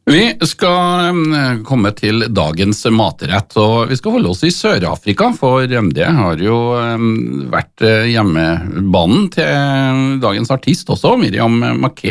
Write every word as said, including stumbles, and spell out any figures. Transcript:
Vi skal komme til dagens matrett, og vi skal holde oss i Sør-Afrika, for det har jo vært hjemmebanen til dagens artist også, Miriam Makeba.